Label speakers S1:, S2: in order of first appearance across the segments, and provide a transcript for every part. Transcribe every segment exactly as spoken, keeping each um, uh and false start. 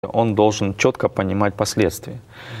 S1: Он должен четко понимать последствия,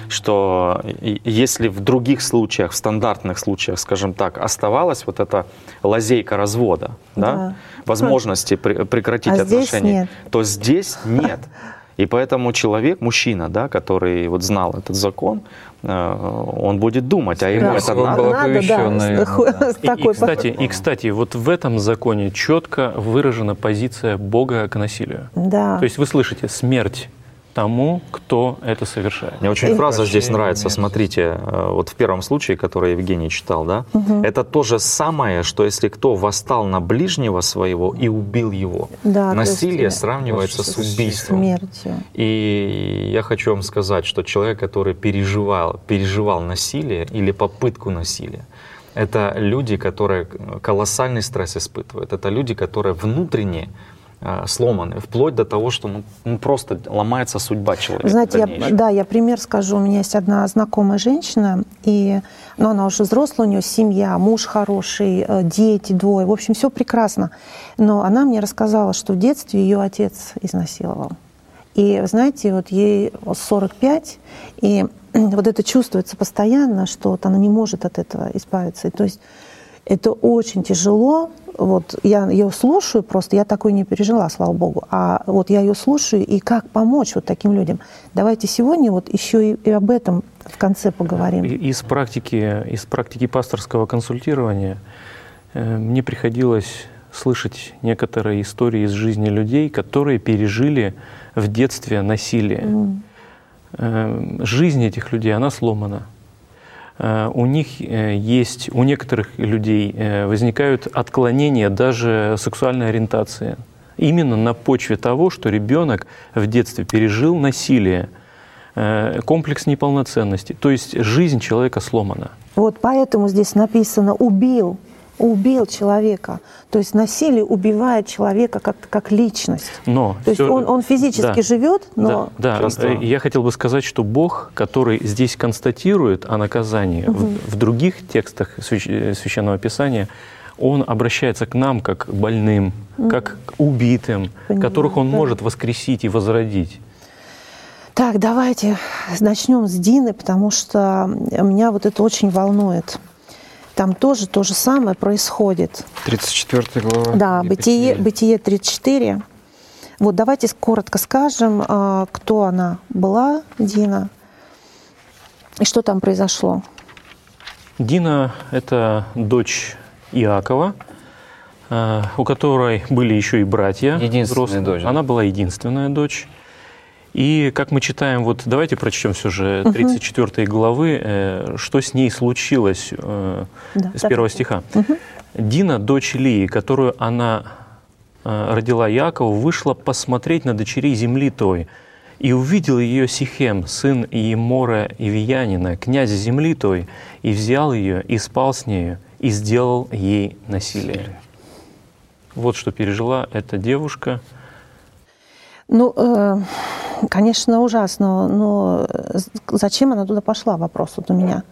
S1: что если в других случаях, в стандартных случаях, скажем так, оставалась вот эта лазейка развода, да,
S2: Да.
S1: возможности при- прекратить
S2: А здесь
S1: отношения,
S2: нет.
S1: то здесь нет. И поэтому человек, мужчина, да, который вот знал этот закон, э, он будет думать, а ему
S2: Да,
S1: это
S3: он
S1: надо.
S3: был
S2: надо,
S3: оповещен,
S2: да,
S3: наверное,
S2: с-
S3: да.
S2: с
S4: И, и,
S2: такой
S4: кстати, и, кстати, вот в этом законе четко выражена позиция Бога к насилию.
S2: Да.
S4: То есть вы слышите «смерть тому, кто это совершает».
S1: Мне очень фраза здесь
S3: Прощение,
S1: нравится.
S3: мерзость.
S1: Смотрите, э, вот в первом случае, который Евгений читал, да, это то же самое, что если кто восстал на ближнего своего и убил его.
S2: Да, то
S1: Насилие
S2: есть,
S1: сравнивается с убийством.
S2: смертью.
S1: И я хочу вам сказать, что человек, который переживал, переживал насилие или попытку насилия, это люди, которые колоссальный стресс испытывают. Это люди, которые внутренне э, сломаны, вплоть до того, что ну, ну, просто ломается судьба человека.
S2: Знаете, я,
S1: дальнейшая.
S2: да, я пример скажу. У меня есть одна знакомая женщина, и, ну, она уже взрослая, у нее семья, муж хороший, э, дети двое, в общем, все прекрасно. Но она мне рассказала, что в детстве ее отец изнасиловал. И, знаете, вот ей сорок пять, и вот это чувствуется постоянно, что вот она не может от этого избавиться. И то есть это очень тяжело. Вот я ее слушаю просто, я такой не пережила, слава богу. А вот я ее слушаю, и как помочь вот таким людям. Давайте сегодня вот еще и, и об этом в конце поговорим.
S4: И- Из практики, из практики пасторского консультирования э, мне приходилось слышать некоторые истории из жизни людей, которые пережили в детстве насилие.
S2: М.
S4: Э, Жизнь этих людей, она сломана. Э, У них э, есть, у некоторых людей э, возникают отклонения даже сексуальной ориентации. Именно на почве того, что ребенок в детстве пережил насилие, э, комплекс неполноценности. То есть жизнь человека сломана.
S2: Вот поэтому здесь написано «убил». Убил человека. То есть насилие убивает человека как, как личность.
S4: Но
S2: То есть
S4: всё-
S2: он, он физически
S4: да.
S2: живет, но...
S4: Да, да.
S1: Часто-
S4: Э, я хотел бы сказать, что Бог, который здесь констатирует о наказании, в, в других текстах свящ- э, Священного Писания, Он обращается к нам как к больным, как к убитым,
S2: Понимаю,
S4: которых Он
S2: да.
S4: может воскресить и возродить.
S2: Так, давайте начнем с Дины, потому что меня вот это очень волнует. Там тоже то же самое происходит.
S3: тридцать четвёртая глава.
S2: Да, Бытие,
S3: Екатерины.
S2: Бытие тридцать четыре. Вот давайте коротко скажем, а, кто она была, Дина, и что там произошло.
S4: Дина — это дочь Иакова, э, у которой были еще и братья.
S3: Единственная
S4: взрослые.
S3: дочь, да?
S4: Она была единственная дочь. И как мы читаем, вот давайте прочтем все же тридцать четвёртой главы, э, что с ней случилось э,
S2: Да,
S4: с первого
S2: давайте.
S4: стиха. Дина, дочь Лии, которую она э, родила Якову, вышла посмотреть на дочерей земли той. И увидел ее Сихем, сын Иемора Ивиянина, князь земли той, и взял ее, и спал с нею, и сделал ей насилие. Вот что пережила эта девушка.
S2: Ну, э, конечно, ужасно, но зачем она туда пошла, вопрос вот у меня.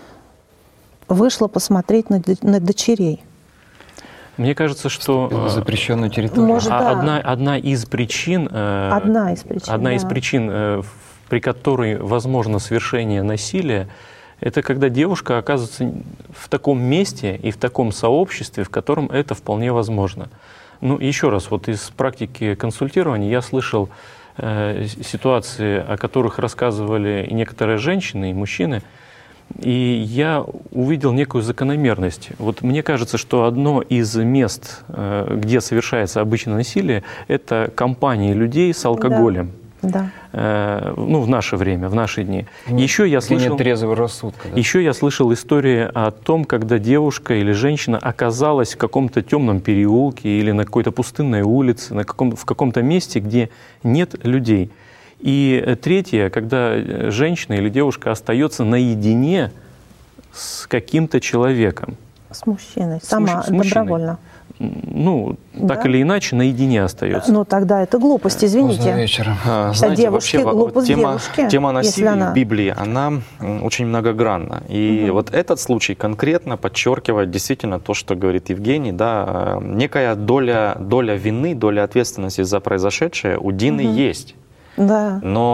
S2: Вышла посмотреть на, д- на дочерей.
S4: Мне кажется, что
S3: На
S4: э,
S3: запрещенную территорию.
S2: Может,
S4: а-
S2: да.
S4: одна, одна из причин, э,
S2: Одна из причин,
S4: одна из
S2: да.
S4: причин, э, в- при которой возможно совершение насилия, это когда девушка оказывается в таком месте и в таком сообществе, в котором это вполне возможно. Ну, еще раз, вот из практики консультирования я слышал э, ситуации, о которых рассказывали и некоторые женщины, и мужчины, и я увидел некую закономерность. Вот мне кажется, что одно из мест, э, где совершается обычно насилие, это компании людей с алкоголем.
S2: Да.
S4: Э, ну, в наше время, в наши дни. Еще я
S3: Где
S4: слышал...
S3: нет трезвого рассудка. да.
S4: Еще я слышал истории о том, когда девушка или женщина оказалась в каком-то темном переулке или на какой-то пустынной улице, на каком, в каком-то месте, где нет людей. И третье, когда женщина или девушка остается наедине с каким-то человеком.
S2: С мужчиной,
S4: С
S2: сама,
S4: муж- с мужчиной.
S2: добровольно.
S4: Ну, так
S2: Да.
S4: или иначе, наедине остается.
S2: Ну, тогда это глупость,
S3: Поздно
S2: извините.
S3: вечером.
S1: А,
S2: А
S1: Знаете,
S2: девушке
S1: вообще,
S2: глупо
S1: вот
S2: с
S1: тема,
S2: девушки,
S1: тема
S2: если
S1: насилия
S2: она-
S1: в Библии, она м, очень многогранна. И вот этот случай конкретно подчеркивает действительно то, что говорит Евгений, да, э, некая доля, доля вины, доля ответственности за произошедшее у Дины есть.
S2: Да.
S5: Но